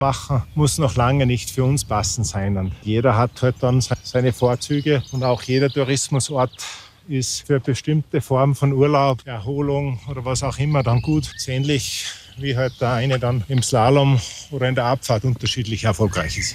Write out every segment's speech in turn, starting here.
machen, muss noch lange nicht für uns passend sein. Und jeder hat halt dann seine Vorzüge und auch jeder Tourismusort ist für eine bestimmte Form von Urlaub, Erholung oder was auch immer dann gut. Das ist ähnlich wie halt der eine dann im Slalom oder in der Abfahrt unterschiedlich erfolgreich ist.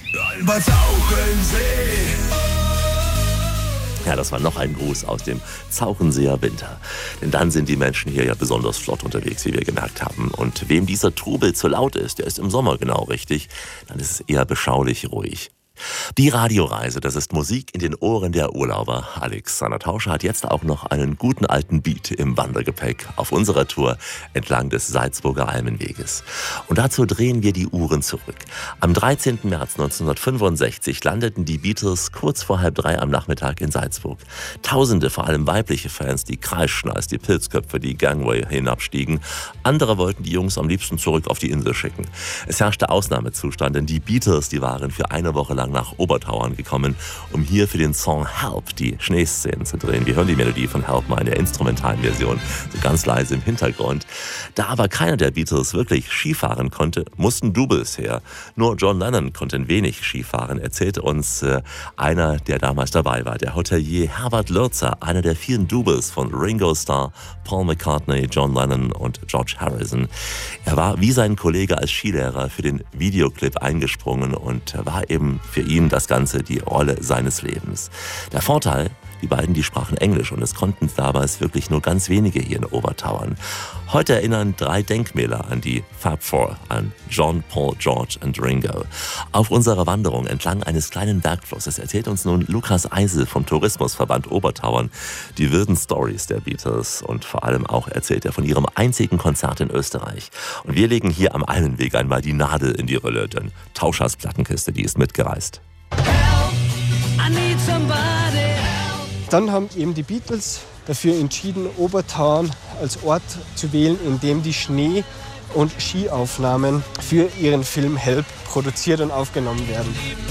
Ja, das war noch ein Gruß aus dem Zauchenseer Winter. Denn dann sind die Menschen hier ja besonders flott unterwegs, wie wir gemerkt haben. Und wem dieser Trubel zu laut ist, der ist im Sommer genau richtig. Dann ist es eher beschaulich ruhig. Die Radioreise, das ist Musik in den Ohren der Urlauber. Alexander Tauscher hat jetzt auch noch einen guten alten Beat im Wandergepäck auf unserer Tour entlang des Salzburger Almenweges. Und dazu drehen wir die Uhren zurück. Am 13. März 1965 landeten die Beatles kurz vor 2:30 am Nachmittag in Salzburg. Tausende, vor allem weibliche Fans, die kreischten, als die Pilzköpfe die Gangway hinabstiegen. Andere wollten die Jungs am liebsten zurück auf die Insel schicken. Es herrschte Ausnahmezustand, denn die Beatles, die waren für eine Woche lang nach Obertauern gekommen, um hier für den Song Help die Schneeszenen zu drehen. Wir hören die Melodie von Help mal in der instrumentalen Version, so ganz leise im Hintergrund. Da aber keiner der Beatles wirklich Skifahren konnte, mussten Doubles her. Nur John Lennon konnte ein wenig Skifahren, erzählte uns einer, der damals dabei war, der Hotelier Herbert Lürzer, einer der vielen Doubles von Ringo Starr, Paul McCartney, John Lennon und George Harrison. Er war wie sein Kollege als Skilehrer für den Videoclip eingesprungen und war eben für ihn das Ganze die Rolle seines Lebens. Der Vorteil, die beiden, die sprachen Englisch und es konnten damals wirklich nur ganz wenige hier in Obertauern. Heute erinnern 3 Denkmäler an die Fab Four, an John, Paul, George und Ringo. Auf unserer Wanderung entlang eines kleinen Bergflusses erzählt uns nun Lukas Eisel vom Tourismusverband Obertauern die wilden Stories der Beatles und vor allem auch erzählt er von ihrem einzigen Konzert in Österreich. Und wir legen hier am Almenweg einmal die Nadel in die Rölle, denn Tauschers Plattenkiste, die ist mitgereist. Help, I need somebody. Dann haben eben die Beatles dafür entschieden, Obertauern als Ort zu wählen, in dem die Schnee- und Skiaufnahmen für ihren Film Help produziert und aufgenommen werden.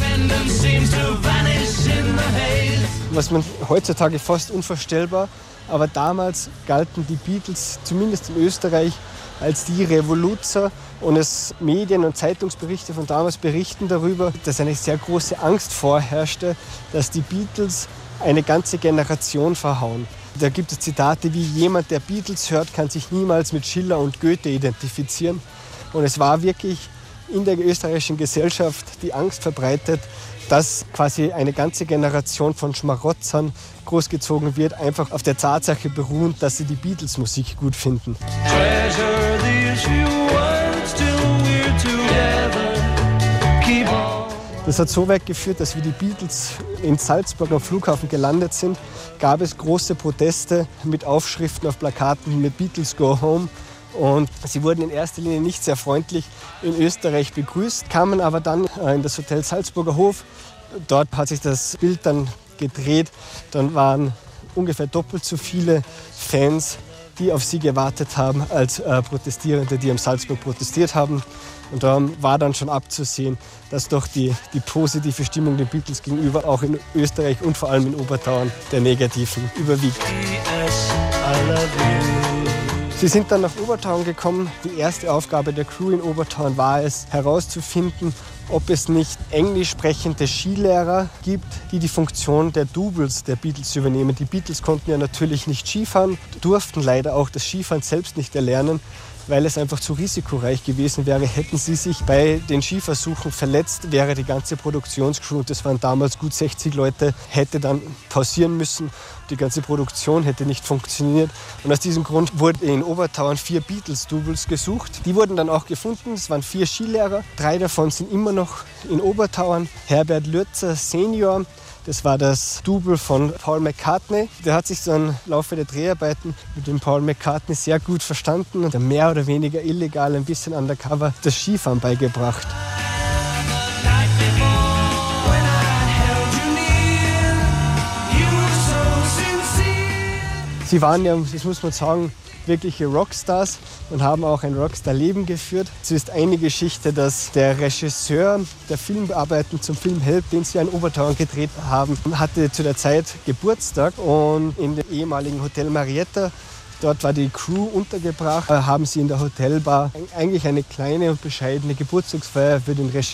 Was man heutzutage fast unvorstellbar, aber damals galten die Beatles, zumindest in Österreich, als die Revoluzer und es Medien- und Zeitungsberichte von damals berichten darüber, dass eine sehr große Angst vorherrschte, dass die Beatles eine ganze Generation verhauen. Da gibt es Zitate wie: Jemand, der Beatles hört, kann sich niemals mit Schiller und Goethe identifizieren. Und es war wirklich in der österreichischen Gesellschaft die Angst verbreitet, dass quasi eine ganze Generation von Schmarotzern großgezogen wird, einfach auf der Tatsache beruhend, dass sie die Beatles-Musik gut finden. Das hat so weit geführt, dass wie die Beatles in Salzburg am Flughafen gelandet sind, gab es große Proteste mit Aufschriften auf Plakaten mit Beatles Go Home. Und sie wurden in erster Linie nicht sehr freundlich in Österreich begrüßt, kamen aber dann in das Hotel Salzburger Hof. Dort hat sich das Bild dann gedreht. Dann waren ungefähr doppelt so viele Fans, die auf sie gewartet haben, als Protestierende, die in Salzburg protestiert haben. Und da war dann schon abzusehen, dass doch die positive Stimmung den Beatles gegenüber auch in Österreich und vor allem in Obertauern der negativen überwiegt. Sie sind dann nach Obertauern gekommen. Die erste Aufgabe der Crew in Obertauern war es, herauszufinden, ob es nicht englisch sprechende Skilehrer gibt, die die Funktion der Doubles der Beatles übernehmen. Die Beatles konnten ja natürlich nicht Skifahren, durften leider auch das Skifahren selbst nicht erlernen, weil es einfach zu risikoreich gewesen wäre. Hätten sie sich bei den Skiversuchen verletzt, wäre die ganze Produktionscrew, das waren damals gut 60 Leute, hätte dann pausieren müssen. Die ganze Produktion hätte nicht funktioniert. Und aus diesem Grund wurden in Obertauern 4 Beatles-Doubles gesucht. Die wurden dann auch gefunden. Es waren 4 Skilehrer. 3 davon sind immer noch in Obertauern. Herbert Lürzer Senior, das war das Double von Paul McCartney. Der hat sich so im Laufe der Dreharbeiten mit dem Paul McCartney sehr gut verstanden und mehr oder weniger illegal, ein bisschen undercover, das Skifahren beigebracht. Sie waren ja, das muss man sagen, wirkliche Rockstars und haben auch ein Rockstar-Leben geführt. Es ist eine Geschichte, dass der Regisseur der Filmarbeiten zum Film Help, den sie in Obertauern gedreht haben, hatte zu der Zeit Geburtstag und in dem ehemaligen Hotel Marietta, Dort war die Crew untergebracht, haben sie in der Hotelbar eigentlich eine kleine und bescheidene Geburtstagsfeier für den